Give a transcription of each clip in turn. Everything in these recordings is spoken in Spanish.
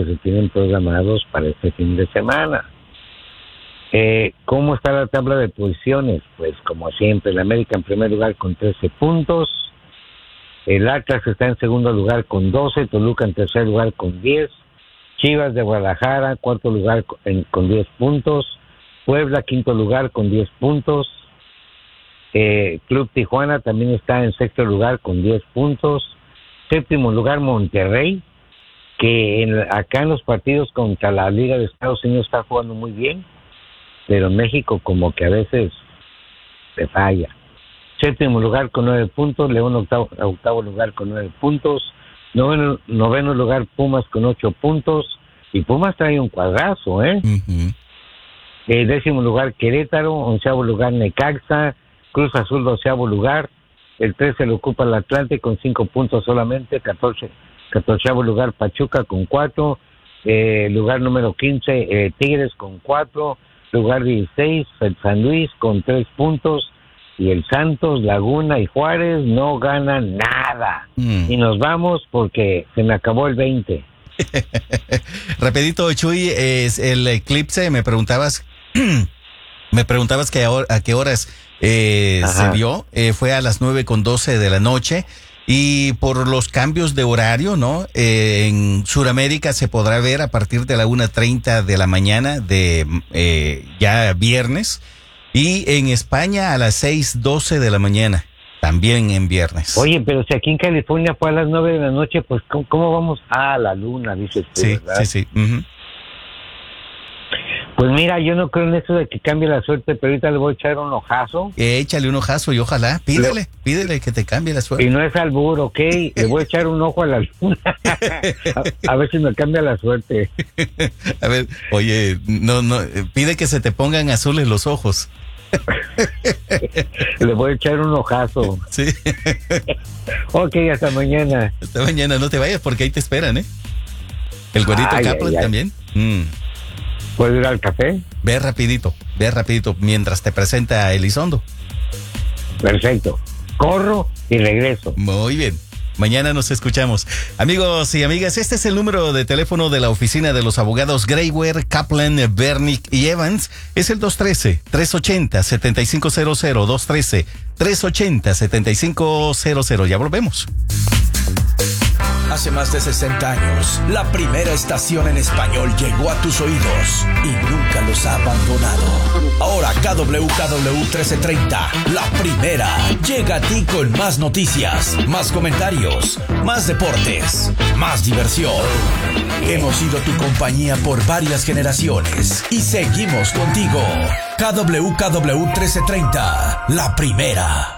que se tienen programados para este fin de semana. ¿Cómo está la tabla de posiciones? Pues como siempre, el América en primer lugar con 13 puntos, el Atlas está en segundo lugar con 12, Toluca en tercer lugar con 10, Chivas de Guadalajara, cuarto lugar con 10 puntos, Puebla, quinto lugar con 10 puntos, Club Tijuana también está en sexto lugar con 10 puntos, séptimo lugar Monterrey, que acá en los partidos contra la Liga de Estados Unidos está jugando muy bien, pero México como que a veces se falla. Séptimo lugar con 9 puntos, León octavo lugar con 9 puntos, noveno lugar Pumas con 8 puntos, y Pumas trae un cuadrazo, Uh-huh. Décimo lugar Querétaro, onceavo lugar Necaxa, Cruz Azul doceavo lugar, el 13 lo ocupa el Atlante con 5 puntos solamente, 14avo lugar Pachuca con 4, lugar número 15 Tigres con 4, lugar 16 San Luis con 3 puntos, y el Santos, Laguna y Juárez no ganan nada. Y nos vamos porque se me acabó el 20. Rapidito, Chuy, es el eclipse, me preguntabas que a qué horas se dio. Fue a las 9:12 de la noche. Y por los cambios de horario, ¿no? En Sudamérica se podrá ver a partir de la 1:30 de la mañana de ya viernes. Y en España a las 6:12 de la mañana, también en viernes. Oye, pero si aquí en California fue a las 9 de la noche, pues ¿cómo vamos? A la luna, dices tú, sí, ¿verdad? Sí. Uh-huh. Pues mira, yo no creo en eso de que cambie la suerte, pero ahorita le voy a echar un ojazo. Échale un ojazo y ojalá, pídele que te cambie la suerte. Y no es albur, ¿ok? Le voy a echar un ojo a la luna. a ver si me cambia la suerte. A ver, oye, no, pide que se te pongan azules los ojos. Le voy a echar un ojazo. Sí. Ok, hasta mañana. Hasta mañana, no te vayas porque ahí te esperan, ¿eh? El güerito Kaplan también. ¿Puedo ir al café? Ve rapidito, mientras te presenta Elizondo. Perfecto. Corro y regreso. Muy bien. Mañana nos escuchamos. Amigos y amigas, este es el número de teléfono de la oficina de los abogados Greywer, Kaplan, Bernick y Evans. Es el 213-380-7500, 213-380-7500. Ya volvemos. Hace más de 60 años, la primera estación en español llegó a tus oídos y nunca los ha abandonado. Ahora KWKW 1330, la primera, llega a ti con más noticias, más comentarios, más deportes, más diversión. Hemos sido tu compañía por varias generaciones y seguimos contigo. KWKW 1330, la primera.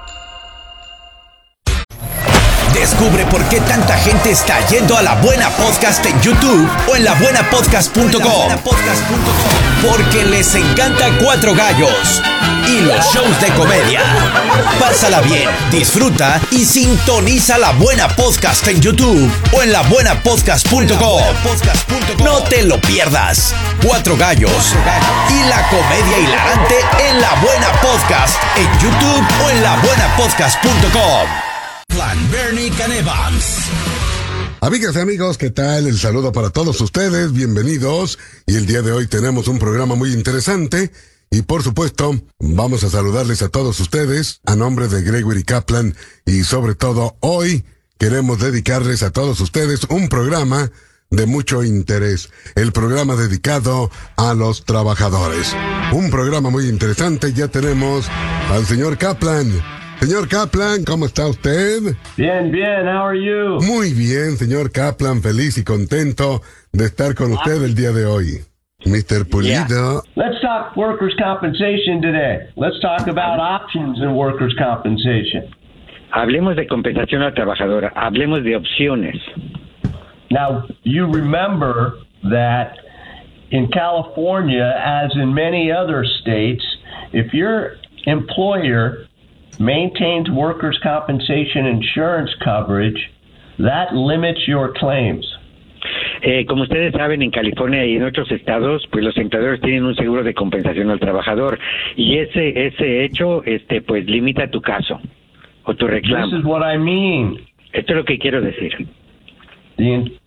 Descubre por qué tanta gente está yendo a La Buena Podcast en YouTube o en labuenapodcast.com. Porque les encanta Cuatro Gallos y los shows de comedia. Pásala bien, disfruta y sintoniza La Buena Podcast en YouTube o en labuenapodcast.com. No te lo pierdas. Cuatro Gallos y la comedia hilarante en La Buena Podcast en YouTube o en labuenapodcast.com. Bernick and Evans. Amigas y amigos, ¿qué tal? El saludo para todos ustedes, bienvenidos. Y el día de hoy tenemos un programa muy interesante. Y por supuesto, vamos a saludarles a todos ustedes a nombre de Gregory Kaplan. Y sobre todo, hoy queremos dedicarles a todos ustedes un programa de mucho interés. El programa dedicado a los trabajadores. Un programa muy interesante. Ya tenemos al señor Kaplan. Señor Kaplan, ¿cómo está usted? Bien, how are you? Muy bien, señor Kaplan, feliz y contento de estar con usted el día de hoy. Mr. Pulido. Yeah. Let's talk workers' compensation today. Let's talk about options in workers' compensation. Hablemos de compensación al trabajador, hablemos de opciones. Now, you remember that in California, as in many other states, if your employer maintains workers' compensation insurance coverage, that limits your claims. Como ustedes saben, en California y en otros estados, pues los empleadores tienen un seguro de compensación al trabajador y ese hecho, pues limita tu caso o tu reclamo. This is what I mean. Esto es lo que quiero decir.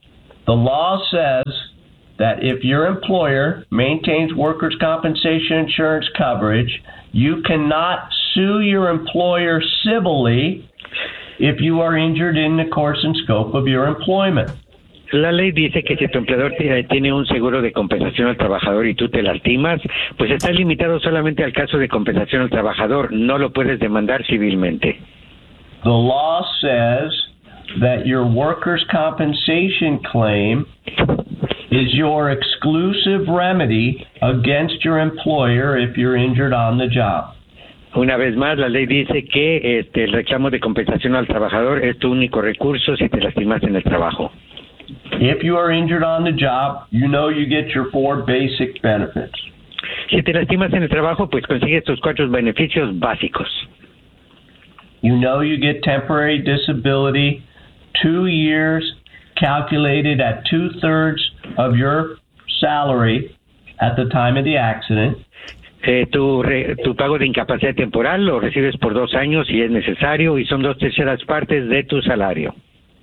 The law says that if your employer maintains workers' compensation insurance coverage, you cannot sue your employer civilly if you are injured in the course and scope of your employment. La ley dice que si tu empleador tiene un seguro de compensación al trabajador y tú te lastimas, pues está limitado solamente al caso de compensación al trabajador, no lo puedes demandar civilmente. The law says that your workers' compensation claim is your exclusive remedy against your employer if you're injured on the job. Una vez más, la ley dice que el reclamo de compensación al trabajador es tu único recurso si te lastimas en el trabajo. If you are injured on the job, you know you get your 4 basic benefits. Si te lastimas en el trabajo, pues consigues tus 4 beneficios básicos. You know you get temporary disability, 2 years calculated at 2/3 of your salary at the time of the accident. Tu pago de incapacidad temporal lo recibes por 2 años si es necesario y son 2/3 partes de tu salario.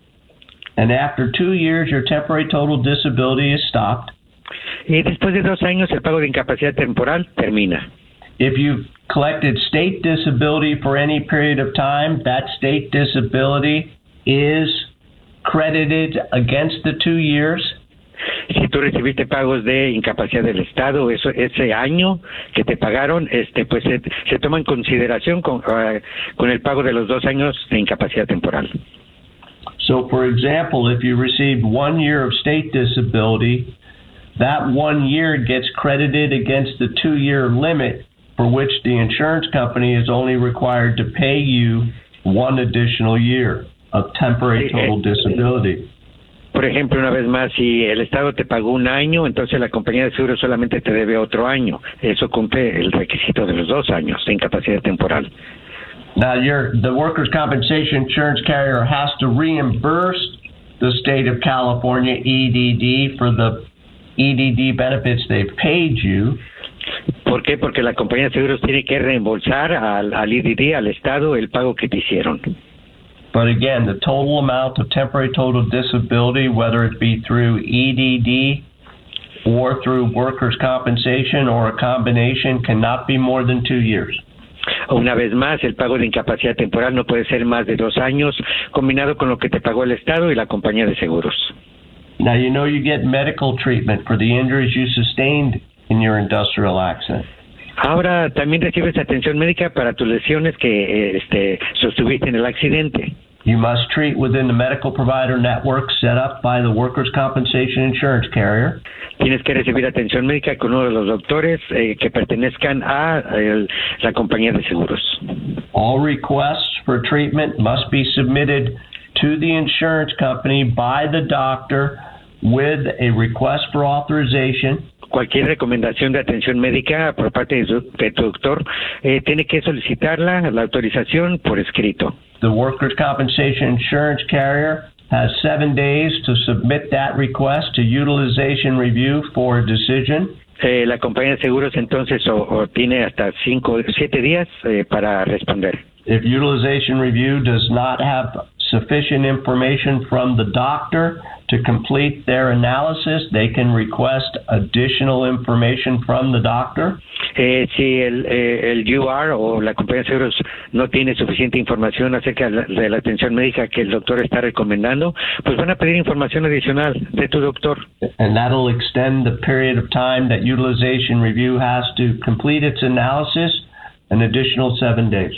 And after 2 years, your temporary total disability is stopped. Y después de 2 años, el pago de incapacidad temporal termina. If you've collected state disability for any period of time, that state disability is credited against the 2 years. Si tú recibiste pagos de incapacidad del Estado, ese año que te pagaron, pues se toma en consideración con el pago de los 2 años de incapacidad temporal. So, for example, if you received 1 year of state disability, that 1 year gets credited against the 2-year limit for which the insurance company is only required to pay you 1 additional year of temporary total disability. Por ejemplo, una vez más, si el Estado te pagó 1 año, entonces la compañía de seguro solamente te debe otro año. Eso cumple el requisito de los 2 años de incapacidad temporal. Now, the workers' compensation insurance carrier has to reimburse the state of California EDD for the EDD benefits they've paid you. ¿Por qué? Porque la compañía de seguros tiene que reembolsar al EDD, al Estado, el pago que te hicieron. But again, the total amount of temporary total disability, whether it be through EDD or through workers' compensation or a combination, cannot be more than 2 years. Una vez más, el pago de incapacidad temporal no puede ser más de 2 años, combinado con lo que te pagó el Estado y la compañía de seguros. Now, you know you get medical treatment for the injuries you sustained in your industrial accident. Ahora también recibes atención médica para tus lesiones que sostuviste en el accidente. You must treat within the medical provider network set up by the workers' compensation insurance carrier. Tienes que recibir atención médica con uno de los doctores que pertenezcan a la compañía de seguros. All requests for treatment must be submitted to the insurance company by the doctor with a request for authorization. Cualquier recomendación de atención médica por parte de tu doctor tiene que solicitarla, la autorización por escrito. The workers' compensation insurance carrier has 7 days to submit that request to utilization review for a decision. La compañía de seguros entonces tiene hasta 7 días para responder. If utilization review does not have sufficient information from the doctor to complete their analysis, they can request additional information from the doctor. Si el UR o la compañía de seguros no tiene suficiente información acerca de la atención médica que el doctor está recomendando, pues van a pedir información adicional de tu doctor. And that'll extend the period of time that utilization review has to complete its analysis an additional 7 days.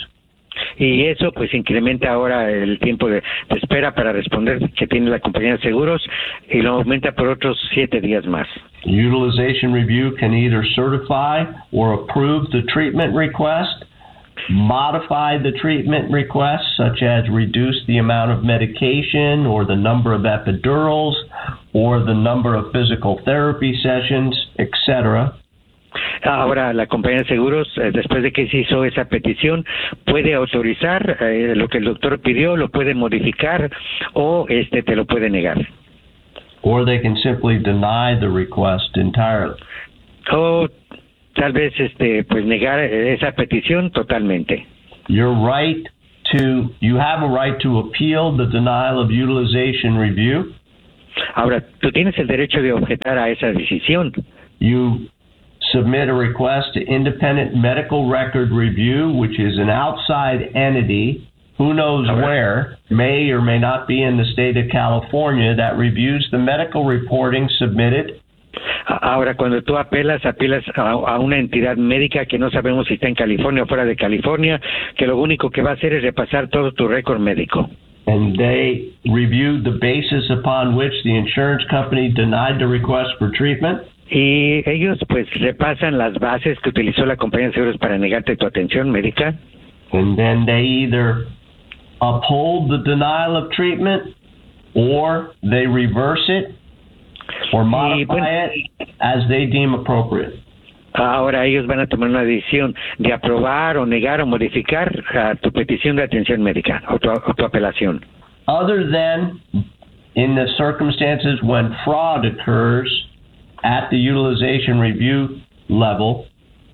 Y eso pues incrementa ahora el tiempo de espera para responder que tiene la compañía de seguros y lo aumenta por otros 7 días más. Utilization review can either certify or approve the treatment request, modify the treatment request, such as reduce the amount of medication or the number of epidurals or the number of physical therapy sessions, etc. Ahora, la compañía de seguros, después de que se hizo esa petición, puede autorizar lo que el doctor pidió, lo puede modificar o te lo puede negar. Or they can simply deny the request entirely. O tal vez pues negar esa petición totalmente. You have a right to appeal the denial of utilization review. Ahora, tú tienes el derecho de objetar a esa decisión. You submit a request to Independent Medical Record Review, which is an outside entity, who knows where, may or may not be in the state of California, that reviews the medical reporting submitted. Ahora, cuando tú apelas a una entidad médica que no sabemos si está en California o fuera de California, que lo único que va a hacer es repasar todo tu récord médico. And they reviewed the basis upon which the insurance company denied the request for treatment. Y ellos pues repasan las bases que utilizó la compañía de seguros para negarte tu atención médica. And then they either uphold the denial of treatment or they reverse it or modify it as they deem appropriate. Ahora ellos van a tomar una decisión de aprobar o negar o modificar tu petición de atención médica o tu apelación. Other than in the circumstances when fraud occurs at the utilization review level.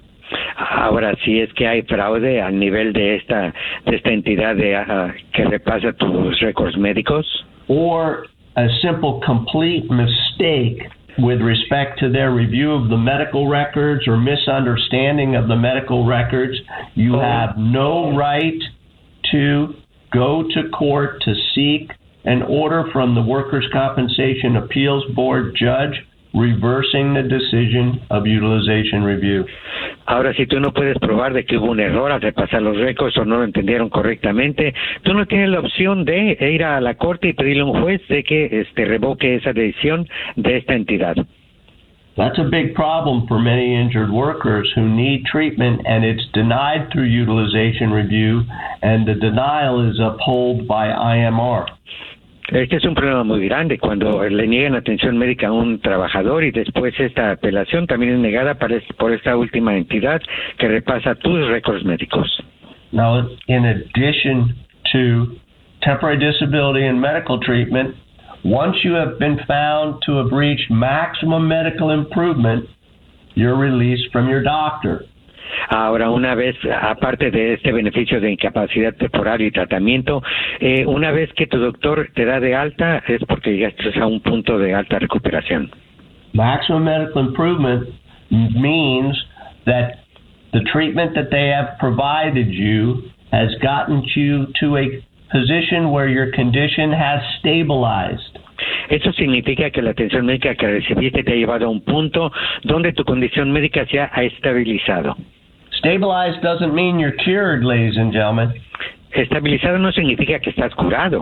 Ahora, si es que hay fraude al nivel de esta entidad que repasa tus récords médicos. Or a simple complete mistake with respect to their review of the medical records or misunderstanding of the medical records, you have no right to go to court to seek an order from the Workers' Compensation Appeals Board judge reversing the decision of utilization review. Ahora, si tú no puedes probar de que hubo un error al repasar los récords o no lo entendieron correctamente, tú no tienes la opción de ir a la corte y pedirle a un juez de que revoque esa decisión de esta entidad. That's a big problem for many injured workers who need treatment and it's denied through utilization review and the denial is upheld by IMR. Este es un problema muy grande cuando le niegan atención médica a un trabajador y después esta apelación también es negada por esta última entidad que repasa tus récords médicos. Now, in addition to temporary disability and medical treatment, once you have been found to have reached maximum medical improvement, you're released from your doctor. Ahora, una vez, aparte de este beneficio de incapacidad temporal y tratamiento, una vez que tu doctor te da de alta, es porque llegaste a un punto de alta recuperación. Maximum medical improvement means that the treatment that they have provided you has gotten you to a position where your condition has stabilized. Eso significa que la atención médica que recibiste te ha llevado a un punto donde tu condición médica se ha estabilizado. Stabilized doesn't mean you're cured, ladies and gentlemen. Estabilizado no significa que estás curado.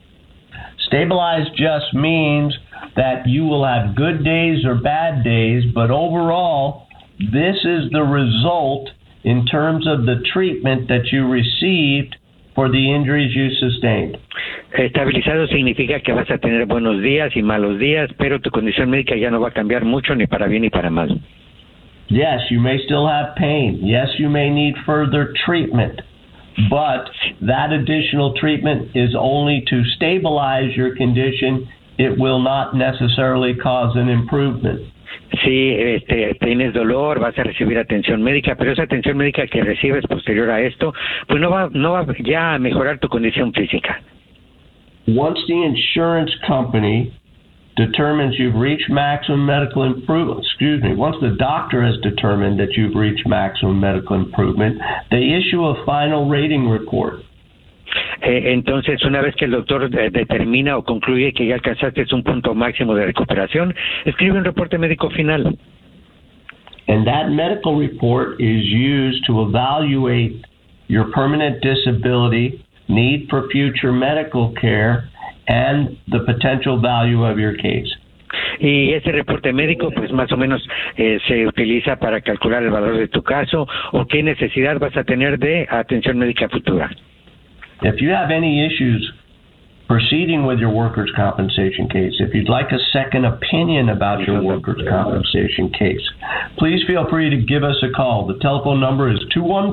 Stabilized just means that you will have good days or bad days, but overall, this is the result in terms of the treatment that you received for the injuries you sustained. Estabilizado significa que vas a tener buenos días y malos días, pero tu condición médica ya no va a cambiar mucho ni para bien ni para mal. Yes, you may still have pain. Yes, you may need further treatment. But that additional treatment is only to stabilize your condition. It will not necessarily cause an improvement. Si tienes dolor, vas a recibir atención médica, pero esa atención médica que recibes posterior a esto, pues no va ya a mejorar tu condición física. Once the insurance company determines you've reached maximum medical improvement, once the doctor has determined that you've reached maximum medical improvement, they issue a final rating report. Entonces, una vez que el doctor determina o concluye que ya alcanzaste un punto máximo de recuperación, escribe un reporte médico final. And that medical report is used to evaluate your permanent disability, need for future medical care, and the potential value of your case. Y ese reporte médico, pues más o menos se utiliza para calcular el valor de tu caso o qué necesidad vas a tener de atención médica futura. If you have any issues proceeding with your workers' compensation case, if you'd like a second opinion about your workers' compensation case, please feel free to give us a call. The telephone number is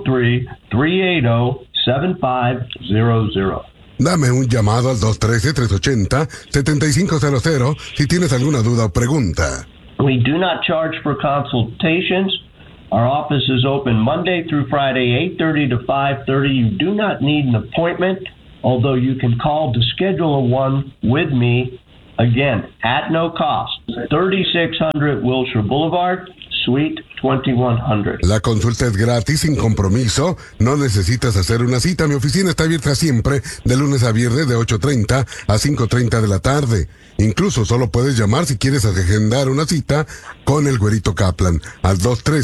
213-380-7500. Dame un llamado al 213-380-7500 si tienes alguna duda o pregunta. We do not charge for consultations. Our office is open Monday through Friday, 8:30 to 5:30. You do not need an appointment, although you can call to schedule one with me Again, at no cost, 3600 Wilshire Boulevard, Suite 2100. La consulta es gratis, sin compromiso. No necesitas hacer una cita. Mi oficina está abierta siempre, de lunes a viernes, de 8:30 a 5:30 de la tarde. Incluso solo puedes llamar si quieres agendar una cita con el Güerito Kaplan al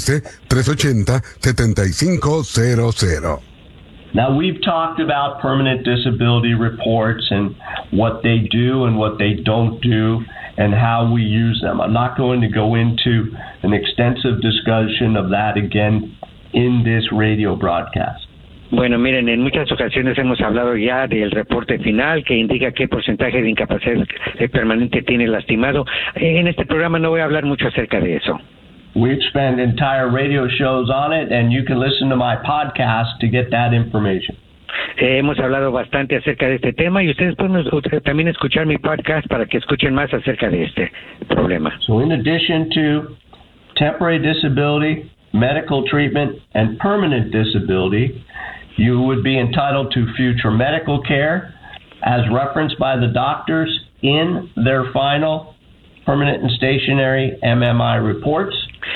213-380-7500. Now, we've talked about permanent disability reports and what they do and what they don't do and how we use them. I'm not going to go into an extensive discussion of that again in this radio broadcast. Bueno, miren, en muchas ocasiones hemos hablado ya del reporte final que indica qué porcentaje de incapacidad permanente tiene el lastimado. En este programa no voy a hablar mucho acerca de eso. We've spent entire radio shows on it, and you can listen to my podcast to get that information. Hemos hablado bastante acerca de este tema y ustedes pueden también escuchar mi podcast para que escuchen más acerca de este problema. So in addition to temporary disability, medical treatment, and permanent disability, you would be entitled to future medical care as referenced by the doctors in their final permanent and stationary MMI reports.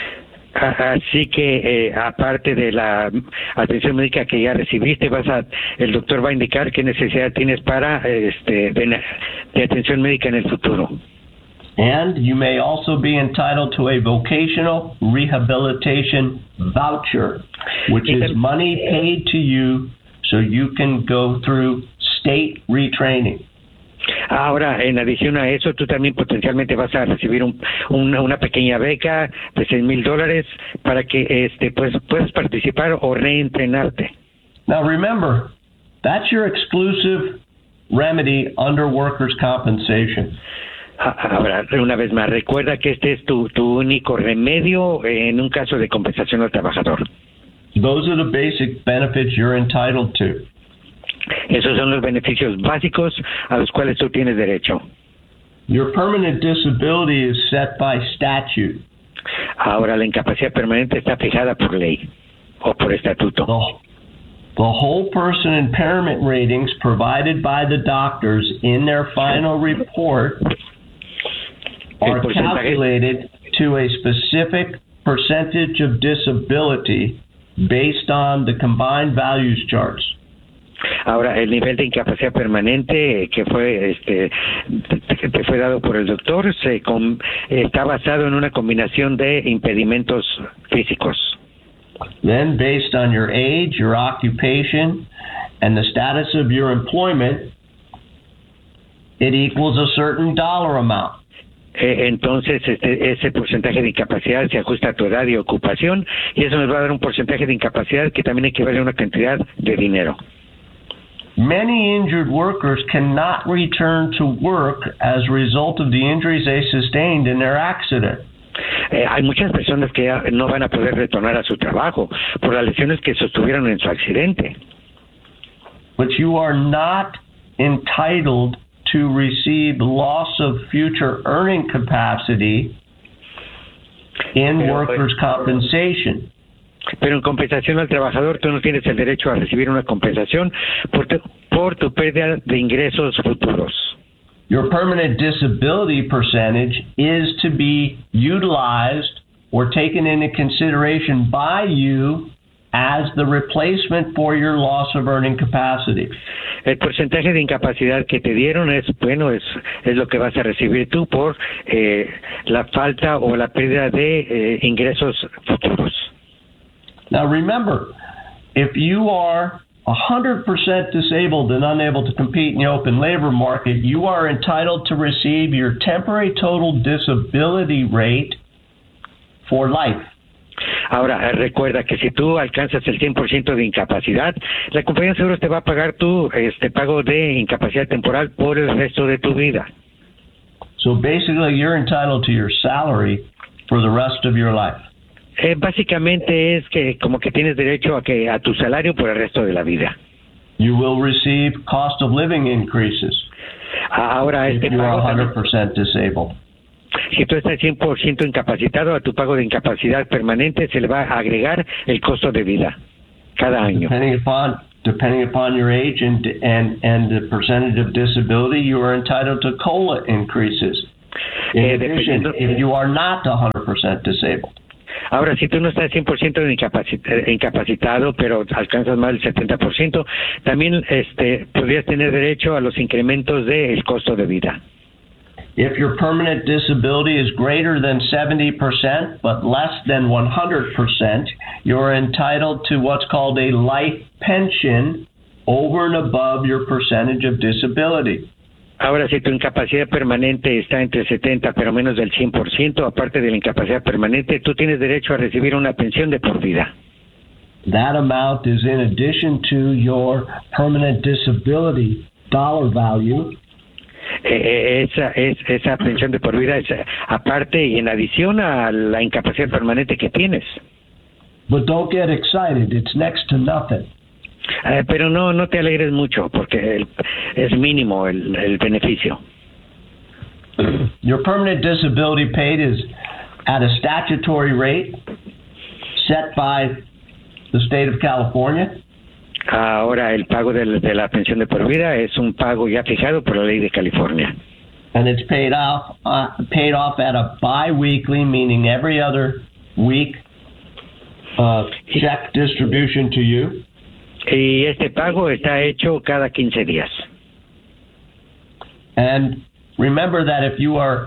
Así que aparte de la atención médica que ya recibiste, el doctor va a indicar qué necesidad tienes para de atención médica en el futuro. And you may also be entitled to a vocational rehabilitation voucher, which is money paid to you so you can go through state retraining. Ahora, en adición a eso, tú también potencialmente vas a recibir una pequeña beca de $6,000 para que pues puedas participar o reentrenarte. Now remember, that's your exclusive remedy under workers' compensation. Ahora, una vez más, recuerda que este es tu único remedio en un caso de compensación al trabajador. Those are the basic benefits you're entitled to. Esos son los beneficios básicos a los cuales tú tienes derecho. Your permanent disability is set by statute. Ahora, la incapacidad permanente está fijada por ley o por estatuto. The whole person impairment ratings provided by the doctors in their final report are calculated to a specific percentage of disability based on the combined values charts. Ahora, el nivel de incapacidad permanente que fue dado por el doctor está basado en una combinación de impedimentos físicos. Then, based on your age, your occupation, and the status of your employment, it equals a certain dollar amount. Entonces, ese porcentaje de incapacidad se ajusta a tu edad y ocupación, y eso nos va a dar un porcentaje de incapacidad que también equivale a una cantidad de dinero. Many injured workers cannot return to work as a result of the injuries they sustained in their accident. Hay muchas personas que no van a poder retornar a su trabajo por las lesiones que sostuvieron en su accidente. But you are not entitled to receive loss of future earning capacity in workers' compensation. Pero en compensación al trabajador, tú no tienes el derecho a recibir una compensación por tu pérdida de ingresos futuros. Your permanent disability percentage is to be utilized or taken into consideration by you as the replacement for your loss of earning capacity. El porcentaje de incapacidad que te dieron es lo que vas a recibir tú por la falta o la pérdida de ingresos futuros. Now remember, if you are 100% disabled and unable to compete in the open labor market, you are entitled to receive your temporary total disability rate for life. Ahora, recuerda que si tú alcanzas el 100% de incapacidad, la compañía de seguros te va a pagar tu pago de incapacidad temporal por el resto de tu vida. So basically, you're entitled to your salary for the rest of your life. Básicamente es que como que tienes derecho a tu salario por el resto de la vida. You will receive cost of living increases. Ahora, if you are 100% disabled. Si tú estás 100% incapacitado, a tu pago de incapacidad permanente se le va a agregar el costo de vida cada año. depending upon your age and the percentage of disability, you are entitled to COLA increases. In addition, if you are not 100% disabled. Ahora, si tú no estás 100% incapacitado, pero alcanzas más del 70%, también podrías tener derecho a los incrementos del costo de vida. If your permanent disability is greater than 70% but less than 100%, you're entitled to what's called a life pension over and above your percentage of disability. Ahora, si tu incapacidad permanente está entre 70 pero menos del 100%, aparte de la incapacidad permanente, tú tienes derecho a recibir una pensión de por vida. That amount is in addition to your permanent disability dollar value. Esa pensión de por vida es aparte y en adición a la incapacidad permanente que tienes. But don't get excited, it's next to nothing. Pero no te alegres mucho porque es mínimo el beneficio. Your permanent disability paid is at a statutory rate set by the state of California. Ahora el pago de la pensión de por vida es un pago ya fijado por la ley de California. And it's paid off at a bi-weekly, meaning every other week, check distribution to you. Y este pago está hecho cada 15 días. And remember that if you are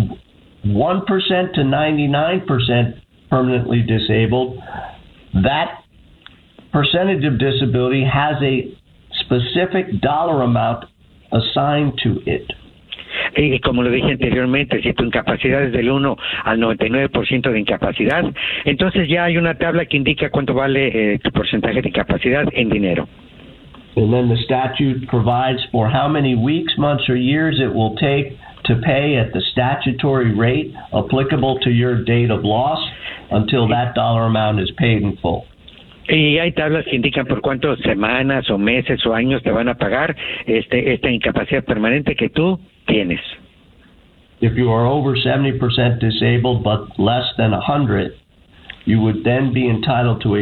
1% to 99% permanently disabled, that percentage of disability has a specific dollar amount assigned to it. Y como lo dije anteriormente, si tu incapacidad es del 1 al 99% de incapacidad, entonces ya hay una tabla que indica cuánto vale tu porcentaje de incapacidad en dinero. And then the statute provides for how many weeks, months, or years it will take to pay at the statutory rate applicable to your date of loss until that dollar amount is paid in full. Y hay tablas que indican por cuántas semanas o meses o años te van a pagar esta incapacidad permanente que tú tienes. If you are over 70% disabled but less than 100, you would then be entitled to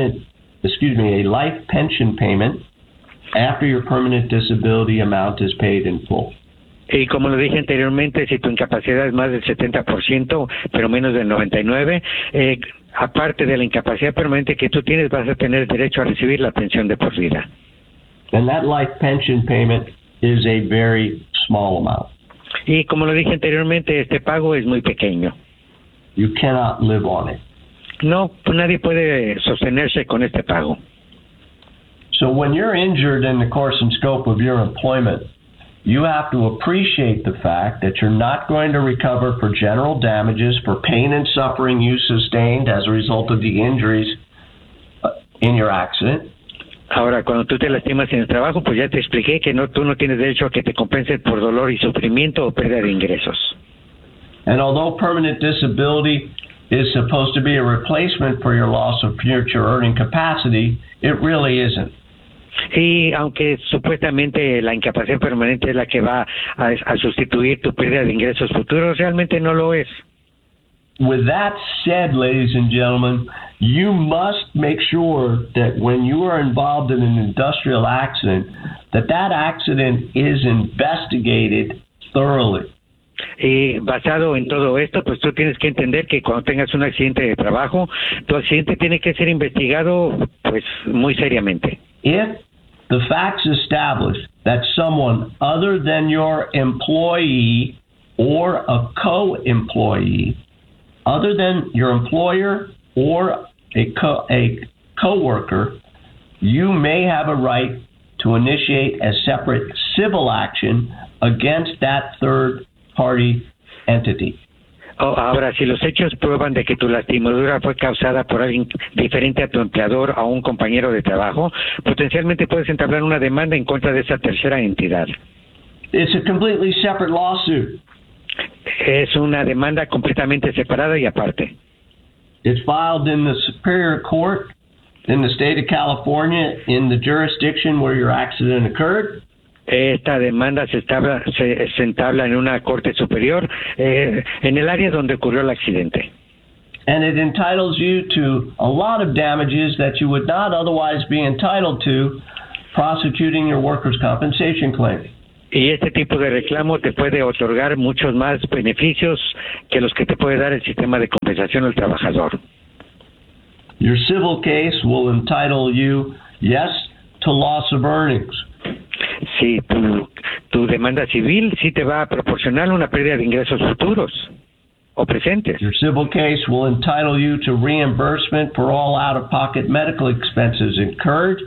a life pension payment after your permanent disability amount is paid in full. Y como lo dije anteriormente, si tu incapacidad es más del 70%, pero menos del 99%, aparte de la incapacidad permanente que tú tienes, vas a tener derecho a recibir la pensión de por vida. And that life pension payment is a very small amount. Y como lo dije anteriormente, este pago es muy pequeño. You cannot live on it. No, nadie puede sostenerse con este pago. So when you're injured in the course and scope of your employment, you have to appreciate the fact that you're not going to recover for general damages for pain and suffering you sustained as a result of the injuries in your accident. Ahora, cuando tú te lastimas en el trabajo, pues ya te expliqué que tú no tienes derecho a que te compensen por dolor y sufrimiento o pérdida de ingresos. And although permanent disability is supposed to be a replacement for your loss of future earning capacity, it really isn't. Y aunque supuestamente la incapacidad permanente es la que va a sustituir tu pérdida de ingresos futuros, realmente no lo es. With that said, ladies and gentlemen, you must make sure that when you are involved in an industrial accident, that accident is investigated thoroughly. Y basado en todo esto, pues tú tienes que entender que cuando tengas un accidente de trabajo, tu accidente tiene que ser investigado pues muy seriamente. If the facts establish that someone other than your employee or a co-employee, other than your employer or a co-worker, you may have a right to initiate a separate civil action against that third-party entity. Ahora, si los hechos prueban de que tu lastimadura fue causada por alguien diferente a tu empleador o a un compañero de trabajo, potencialmente puedes entablar una demanda en contra de esa tercera entidad. It's a completely separate lawsuit. Es una demanda completamente separada y aparte. It's filed in the Superior Court in the state of California in the jurisdiction where your accident occurred. Esta demanda se entabla en una corte superior en el área donde ocurrió el accidente. And it entitles you to a lot of damages that you would not otherwise be entitled to prosecuting your workers' compensation claim. Y este tipo de reclamo te puede otorgar muchos más beneficios que los que te puede dar el sistema de compensación al trabajador. Your civil case will entitle you, yes, to loss of earnings. Sí, tu demanda civil sí te va a proporcionar una pérdida de ingresos futuros o presentes. Your civil case will entitle you to reimbursement for all out-of-pocket medical expenses incurred.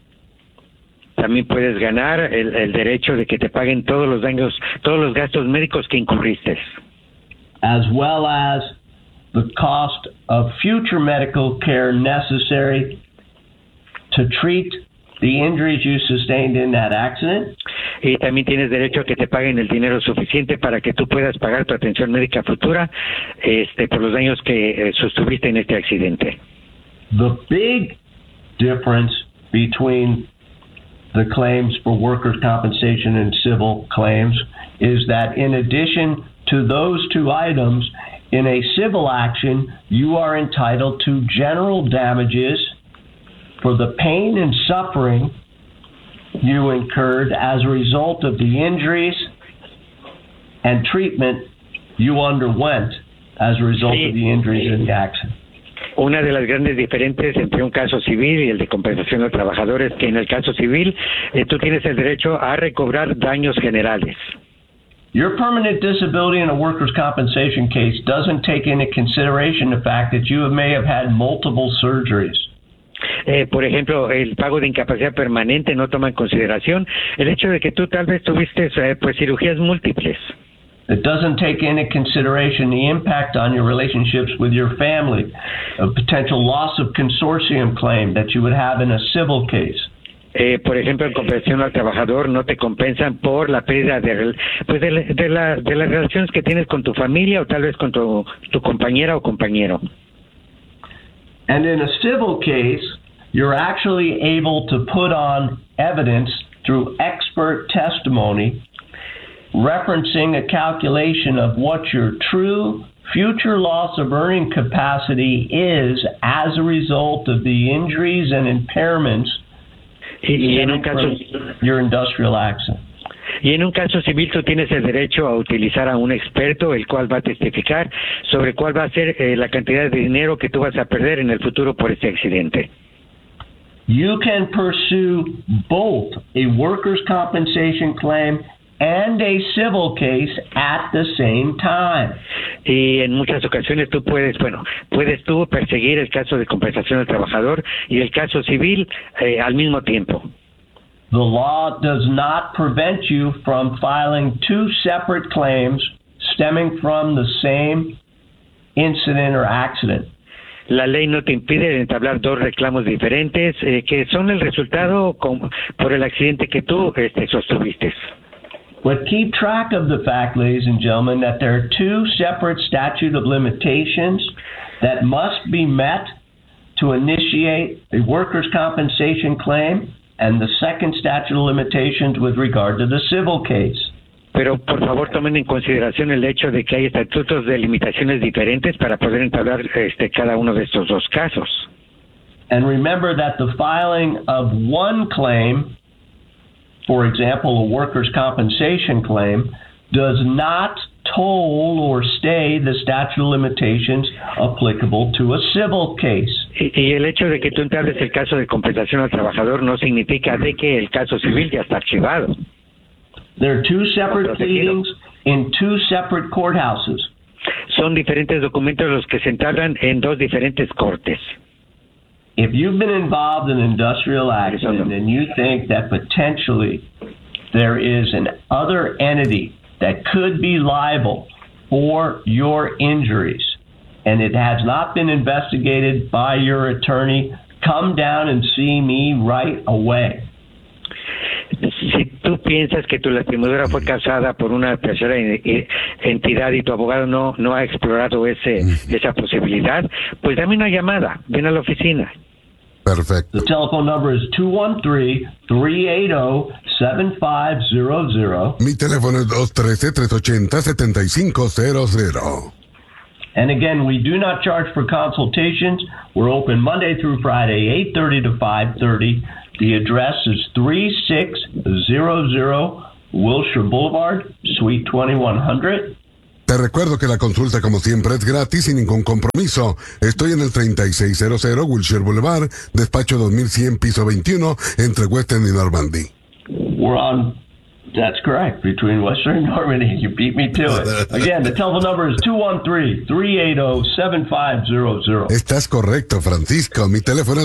También puedes ganar el derecho de que te paguen todos los daños, todos los gastos médicos que incurriste. As well as the cost of future medical care necessary to treat the injuries you sustained in that accident. Y también tienes derecho a que te paguen el dinero suficiente para que tú puedas pagar tu atención médica futura por los daños que sostuviste en este accidente. The big difference between the claims for workers' compensation and civil claims is that in addition to those two items, in a civil action, you are entitled to general damages for the pain and suffering you incurred as a result of the injuries and treatment you underwent as a result of the injuries in the accident. Una de las grandes diferencias entre un caso civil y el de compensación al trabajador es que en el caso civil tú tienes el derecho a recobrar daños generales. Your permanent disability in a workers' compensation case doesn't take into consideration the fact that you may have had multiple surgeries. Por ejemplo, el pago de incapacidad permanente no toma en consideración el hecho de que tú tal vez tuviste cirugías múltiples. It doesn't take into consideration the impact on your relationships with your family, a potential loss of consortium claim that you would have in a civil case. Por ejemplo, en compensación al trabajador no te compensan por la pérdida de las relaciones que tienes con tu familia o tal vez con tu compañera o compañero. And in a civil case, you're actually able to put on evidence through expert testimony referencing a calculation of what your true future loss of earning capacity is as a result of the injuries and impairments from your industrial accident. Y en un caso civil tú tienes el derecho a utilizar a un experto, el cual va a testificar sobre cuál va a ser la cantidad de dinero que tú vas a perder en el futuro por este accidente. You can pursue both a workers' compensation claim and a civil case at the same time. Y en muchas ocasiones tú puedes tú perseguir el caso de compensación al trabajador y el caso civil al mismo tiempo. The law does not prevent you from filing two separate claims stemming from the same incident or accident. La ley no te impide entablar dos reclamos diferentes que son el resultado por el accidente que tú sostuviste. But keep track of the fact, ladies and gentlemen, that there are two separate statute of limitations that must be met to initiate a workers' compensation claim, and the second statute of limitations with regard to the civil case. Pero por favor tomen en consideración el hecho de que hay estatutos de limitaciones diferentes para poder entablar cada uno de estos dos casos. And remember that the filing of one claim, for example, a workers' compensation claim, does not toll or stay the statute of limitations applicable to a civil case. Y el hecho de que tú entables el caso de compensación al trabajador no significa de que el caso civil ya está archivado. There are two separate pleadings in two separate courthouses. Son diferentes documentos los que se entablan en dos diferentes cortes. If you've been involved in an industrial accident and you think that potentially there is an other entity that could be liable for your injuries and it has not been investigated by your attorney, come down and see me right away. Si tú piensas que tu lastimadura fue causada por una tercera entidad y tu abogado no ha explorado esa posibilidad, pues dame una llamada, ven a la oficina. Perfecto. The telephone number is 213-380-7500. Mi teléfono es 213-380-7500. And again, we do not charge for consultations. We're open Monday through Friday, 8:30 to 5:30. The address is 3600 Wilshire Boulevard, Suite 2100. Te recuerdo que la consulta, como siempre, es gratis sin ningún compromiso. Estoy en el 3600 Wilshire Boulevard, despacho 2100, piso 21, entre Western y Normandy. We're on, that's correct, between Western and Normandy. You beat me to it. Again, the telephone number is 213-380-7500. Estás correcto, Francisco. Mi teléfono es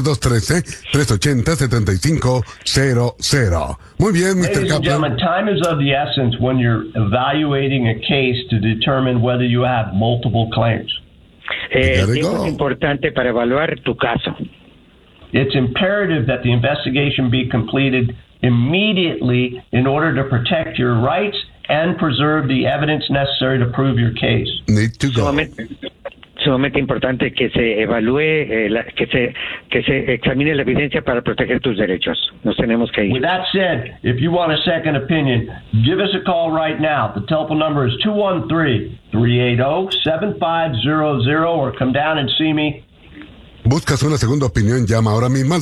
213-380-7500. Muy bien, Mr. Ladies and Kaplan. gentlemen, time is of the essence when you're evaluating a case to determine whether you have multiple claims. There we Tiempo go. es importante para evaluar tu caso. It's imperative that the investigation be completed immediately in order to protect your rights and preserve the evidence necessary to prove your case. Need to go. Sumamente importante que se evalúe, que se examine la evidencia para proteger tus derechos. Nos tenemos que With ir. that said, if you want a second opinion, give us a call right now. The telephone number is 213-380-7500 or come down and see me. Buscas una segunda opinión, llama ahora mismo al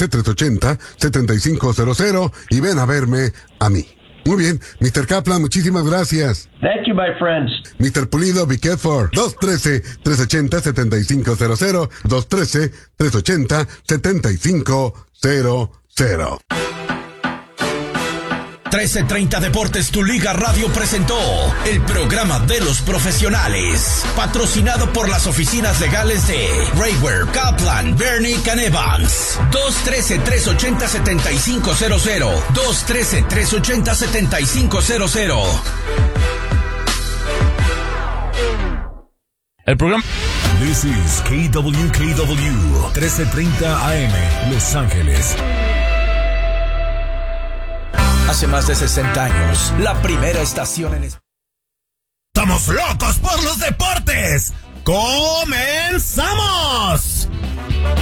213-380-7500 y ven a verme a mí. Muy bien, Mr. Kaplan, muchísimas gracias. Thank you, my friends. Mr. Pulido, be careful. 213-380-7500. 213-380-7500. 1330 Deportes, tu Liga Radio presentó el programa de los profesionales, patrocinado por las oficinas legales de Raywer, Kaplan, Bernick and Evans. 213-380-7500. 213-380-7500. El programa. This is KWKW 1330 AM, Los Ángeles. Hace más de 60 años, la primera estación en... ¡Estamos locos por los deportes! ¡Comenzamos!